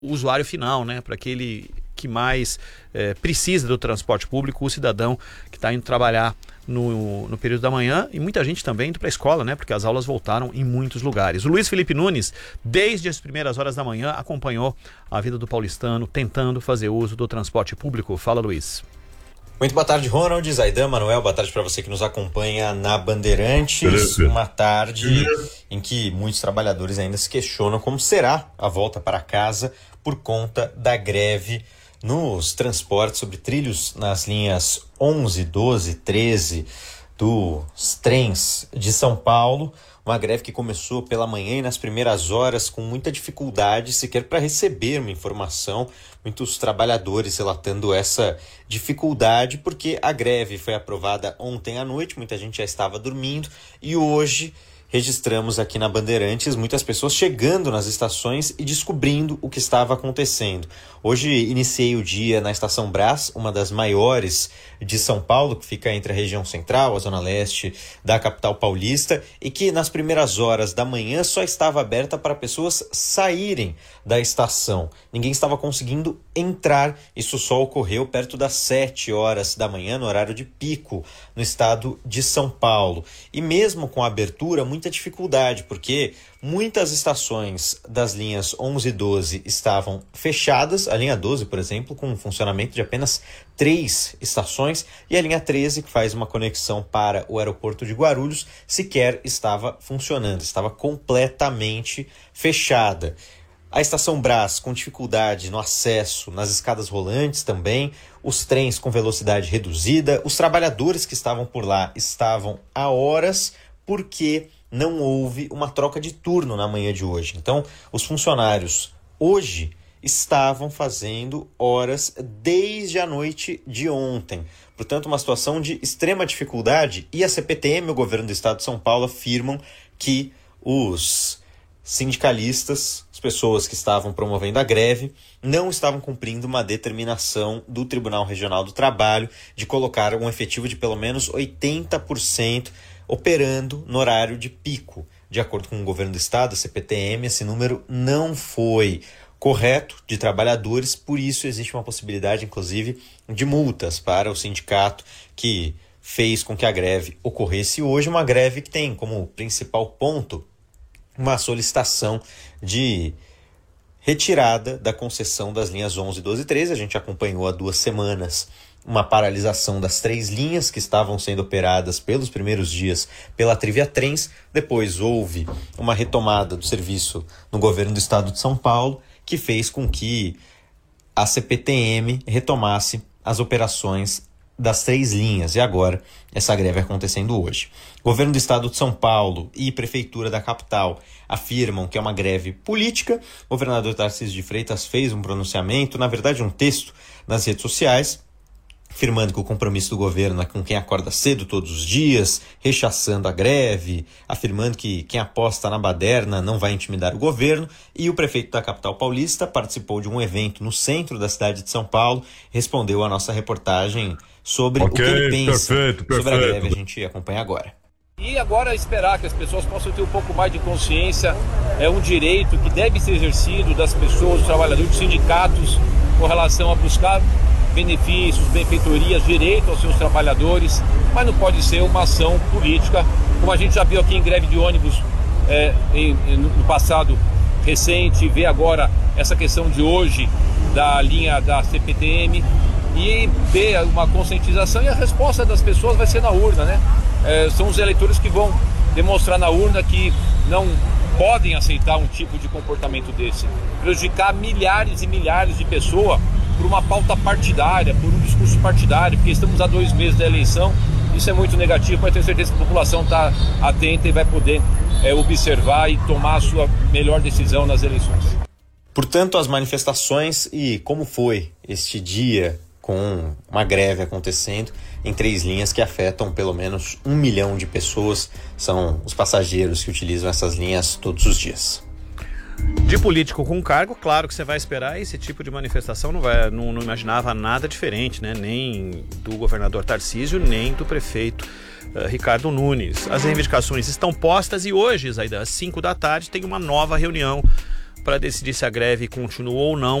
o usuário final, né? Para aquele que mais precisa do transporte público, o cidadão que está indo trabalhar no período da manhã, e muita gente também indo para a escola, né? Porque as aulas voltaram em muitos lugares. O Luiz Felipe Nunes, desde as primeiras horas da manhã, acompanhou a vida do paulistano, tentando fazer uso do transporte público. Fala, Luiz. Muito boa tarde, Ronald, Zaidan, Manuel, boa tarde para você que nos acompanha na Bandeirantes. Uma tarde em que muitos trabalhadores ainda se questionam como será a volta para casa por conta da greve nos transportes sobre trilhos nas linhas 11, 12, 13 dos trens de São Paulo. Uma greve que começou pela manhã e nas primeiras horas com muita dificuldade sequer para receber uma informação. Muitos trabalhadores relatando essa dificuldade porque a greve foi aprovada ontem à noite, muita gente já estava dormindo e hoje registramos aqui na Bandeirantes muitas pessoas chegando nas estações e descobrindo o que estava acontecendo. Hoje iniciei o dia na Estação Brás, uma das maiores de São Paulo, que fica entre a região central, a zona leste da capital paulista, e que nas primeiras horas da manhã só estava aberta para pessoas saírem da estação. Ninguém estava conseguindo entrar, isso só ocorreu perto das 7 horas da manhã, no horário de pico, no estado de São Paulo. E mesmo com a abertura, muita dificuldade, porque muitas estações das linhas 11 e 12 estavam fechadas, a linha 12, por exemplo, com um funcionamento de apenas 3 estações, e a linha 13, que faz uma conexão para o aeroporto de Guarulhos, sequer estava funcionando, estava completamente fechada. A Estação Brás com dificuldade no acesso, nas escadas rolantes também, os trens com velocidade reduzida, os trabalhadores que estavam por lá estavam há horas porque não houve uma troca de turno na manhã de hoje. Então, os funcionários hoje estavam fazendo horas desde a noite de ontem. Portanto, uma situação de extrema dificuldade, e a CPTM e o governo do estado de São Paulo afirmam que os sindicalistas, as pessoas que estavam promovendo a greve, não estavam cumprindo uma determinação do Tribunal Regional do Trabalho de colocar um efetivo de pelo menos 80% operando no horário de pico. De acordo com o governo do estado, a CPTM, esse número não foi correto de trabalhadores, por isso existe uma possibilidade, inclusive, de multas para o sindicato que fez com que a greve ocorresse hoje, uma greve que tem como principal ponto uma solicitação de retirada da concessão das linhas 11, 12 e 13. A gente acompanhou há 2 semanas uma paralisação das 3 linhas que estavam sendo operadas pelos primeiros dias pela Trivia Trens. Depois houve uma retomada do serviço no governo do estado de São Paulo, que fez com que a CPTM retomasse as operações das 3 linhas, e agora essa greve acontecendo hoje. Governo do estado de São Paulo e prefeitura da capital afirmam que é uma greve política. O governador Tarcísio de Freitas fez um pronunciamento, na verdade um texto nas redes sociais, afirmando que o compromisso do governo é com quem acorda cedo todos os dias, rechaçando a greve, afirmando que quem aposta na baderna não vai intimidar o governo. E o prefeito da capital paulista participou de um evento no centro da cidade de São Paulo, respondeu a nossa reportagem sobre o que ele pensa sobre a greve. A gente acompanha agora. E agora esperar que as pessoas possam ter um pouco mais de consciência, é um direito que deve ser exercido das pessoas, dos trabalhadores, dos sindicatos, com relação a buscar benefícios, benfeitorias, direito aos seus trabalhadores, mas não pode ser uma ação política, como a gente já viu aqui em greve de ônibus no passado recente, vê agora essa questão de hoje da linha da CPTM, e ver uma conscientização, e a resposta das pessoas vai ser na urna, né? São os eleitores que vão demonstrar na urna que não podem aceitar um tipo de comportamento desse, prejudicar milhares e milhares de pessoas por uma pauta partidária, por um discurso partidário, porque estamos a 2 meses da eleição. Isso é muito negativo, mas tenho certeza que a população está atenta e vai poder observar e tomar a sua melhor decisão nas eleições. Portanto, as manifestações e como foi este dia com uma greve acontecendo em 3 linhas que afetam pelo menos 1 milhão de pessoas, são os passageiros que utilizam essas linhas todos os dias. De político com cargo, claro que você vai esperar esse tipo de manifestação, não imaginava nada diferente, né? Nem do governador Tarcísio, nem do prefeito Ricardo Nunes. As reivindicações estão postas e hoje, Zaidan, às 5 da tarde, tem uma nova reunião para decidir se a greve continua ou não.